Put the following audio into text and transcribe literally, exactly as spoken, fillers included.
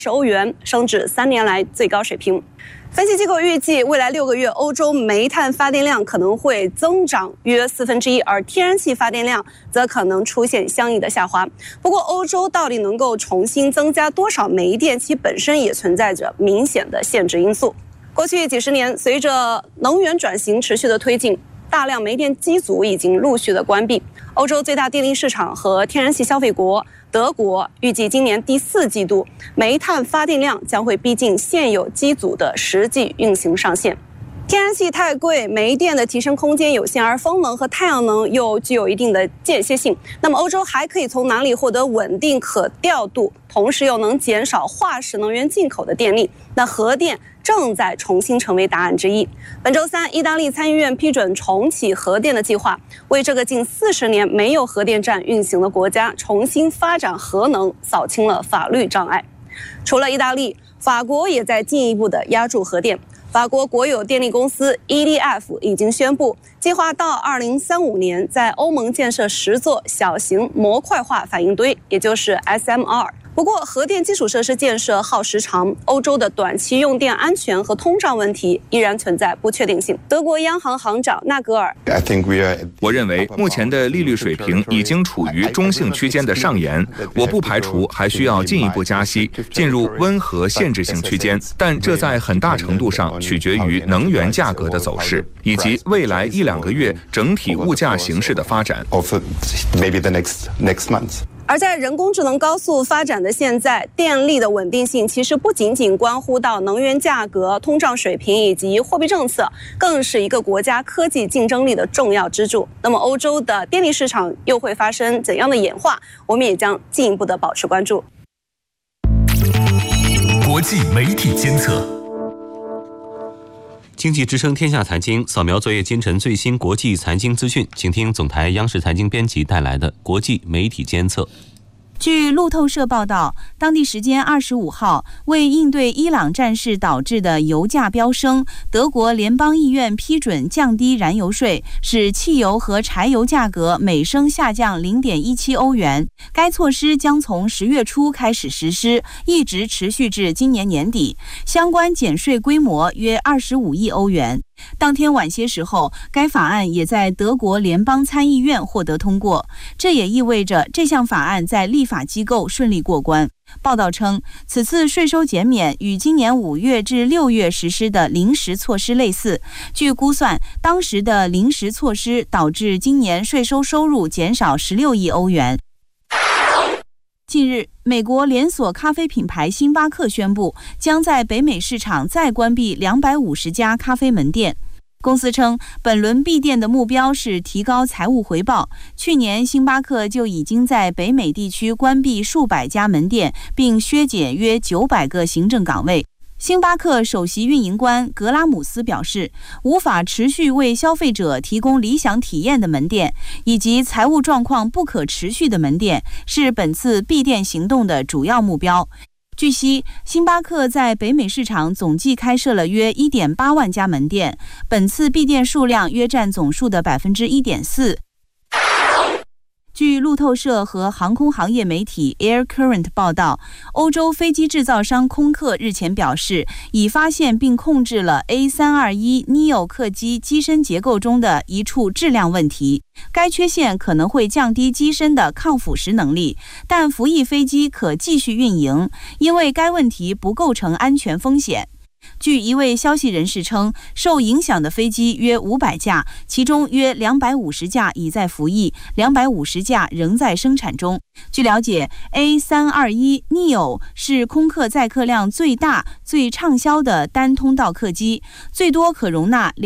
十欧元，升至三年来最高水平。分析机构预计，未来六个月欧洲煤炭发电量可能会增长约四分之一，而天然气发电量则可能出现相应的下滑。不过，欧洲到底能够重新增加多少煤电，其本身也存在着明显的限制因素。过去几十年，随着能源转型持续的推进，大量煤电机组已经陆续的关闭。欧洲最大电力市场和天然气消费国德国预计今年第四季度煤炭发电量将会逼近现有机组的实际运行上限。天然气太贵，煤电的提升空间有限，而风能和太阳能又具有一定的间歇性。那么欧洲还可以从哪里获得稳定可调度，同时又能减少化石能源进口的电力？那核电正在重新成为答案之一。本周三，意大利参议院批准重启核电的计划，为这个近四十年没有核电站运行的国家重新发展核能扫清了法律障碍。除了意大利，法国也在进一步的压住核电。法国国有电力公司 E D F 已经宣布，计划到二零三五年在欧盟建设十座小型模块化反应堆，也就是 S M R。不过，核电基础设施建设耗时长，欧洲的短期用电安全和通胀问题依然存在不确定性。德国央行行长纳格尔， 我认为目前的利率水平已经处于中性区间的上沿，我不排除还需要进一步加息，进入温和限制性区间，但这在很大程度上取决于能源价格的走势，以及未来一两个月整体物价形势的发展。 而在人工智能高速发展的现在，电力的稳定性其实不仅仅关乎到能源价格、通胀水平以及货币政策，更是一个国家科技竞争力的重要支柱。那么欧洲的电力市场又会发生怎样的演化？我们也将进一步的保持关注。 国际媒体监测。 经济之声天下财经扫描昨夜今晨最新国际财经资讯，请听总台央视财经编辑带来的国际媒体监测。 据路透社报道，当地时间二十五号，为应对伊朗战事导致的油价飙升，德国联邦议院批准降低燃油税，使汽油和柴油价格每升下降 零点一七欧元。该措施将从十月初开始实施，一直持续至今年年底，相关减税规模约二十五亿欧元。当天晚些时候，该法案也在德国联邦参议院获得通过，这也意味着这项法案在立法机构顺利过关。报道称，此次税收减免与今年五月至六月实施的临时措施类似。据估算，当时的临时措施导致今年税收收入减少十六亿欧元。近日，美国连锁咖啡品牌星巴克宣布，将在北美市场再关闭两百五十家咖啡门店。公司称，本轮闭店的目标是提高财务回报。去年，星巴克就已经在北美地区关闭数百家门店，并削减约九百个行政岗位。星巴克首席运营官格拉姆斯表示，无法持续为消费者提供理想体验的门店，以及财务状况不可持续的门店，是本次闭店行动的主要目标。据悉，星巴克在北美市场总计开设了约 一点八万家门店，本次闭店数量约占总数的 百分之一点四。据路透社和航空行业媒体 Air Current 报道，欧洲飞机制造商空客日前表示，已发现并控制了 A 三二一 neo 客机机身结构中的一处质量问题。该缺陷可能会降低机身的抗腐蚀能力，但服役飞机可继续运营，因为该问题不构成安全风险。据一位消息人士称，受影响的飞机约五百架，其中约两百五十架已在服役，两百五十架仍在生产中。据了解， A 三二一 neo 是空客载客量最大、最畅销的单通道客机，最多可容纳